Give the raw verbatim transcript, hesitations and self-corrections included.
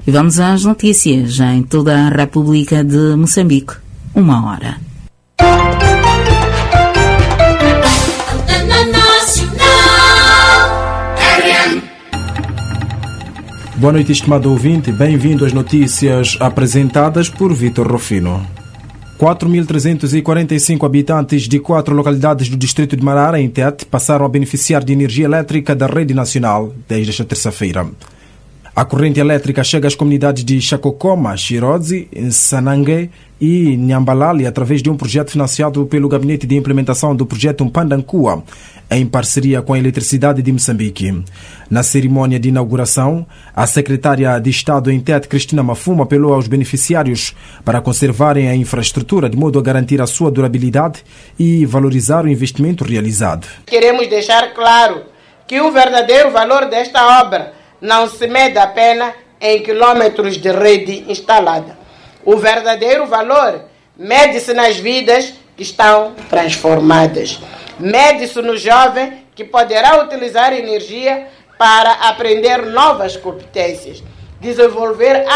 E vamos às notícias em toda a República de Moçambique. Uma hora. Boa noite, estimado ouvinte. Bem-vindo às notícias apresentadas por Vitor Rufino. quatro mil trezentos e quarenta e cinco habitantes de quatro localidades do distrito de Marara, em Tete, passaram a beneficiar de energia elétrica da rede nacional desde esta terça-feira. A corrente elétrica chega às comunidades de Chacocoma, Chirodzi, Sanangue e Nyambalali através de um projeto financiado pelo Gabinete de Implementação do Projeto Mpandankua, em parceria com a Eletricidade de Moçambique. Na cerimónia de inauguração, a secretária de Estado em Tete, Cristina Mafuma, apelou aos beneficiários para conservarem a infraestrutura de modo a garantir a sua durabilidade e valorizar o investimento realizado. Queremos deixar claro que o verdadeiro valor desta obra não se mede apenas em quilômetros de rede instalada. O verdadeiro valor mede-se nas vidas que estão transformadas. Mede-se no jovem que poderá utilizar energia para aprender novas competências, desenvolver